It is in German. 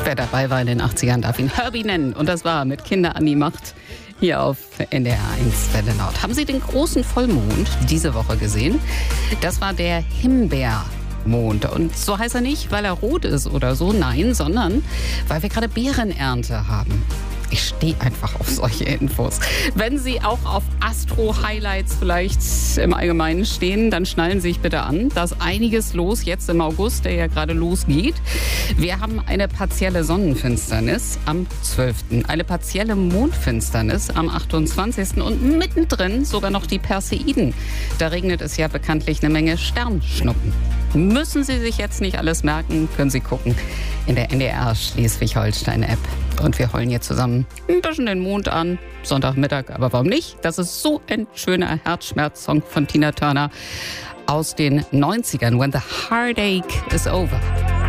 Wer dabei war in den 80ern, darf ihn Herbie nennen. Und das war mit Kinder an die Macht hier auf NDR 1 Welle Nord. Haben Sie den großen Vollmond diese Woche gesehen? Das war der Himbeermond. Und so heißt er nicht, weil er rot ist oder so, nein, sondern weil wir gerade Beerenernte haben. Ich stehe einfach auf solche Infos. Wenn Sie auch auf Astro-Highlights vielleicht im Allgemeinen stehen, dann schnallen Sie sich bitte an. Da ist einiges los jetzt im August, der ja gerade losgeht. Wir haben eine partielle Sonnenfinsternis am 12., eine partielle Mondfinsternis am 28. und mittendrin sogar noch die Perseiden. Da regnet es ja bekanntlich eine Menge Sternschnuppen. Müssen Sie sich jetzt nicht alles merken, können Sie gucken in der NDR Schleswig-Holstein-App. Und wir heulen hier zusammen ein bisschen den Mond an, Sonntagmittag, aber warum nicht? Das ist so ein schöner Herzschmerz-Song von Tina Turner aus den 90ern, When the Heartache is Over.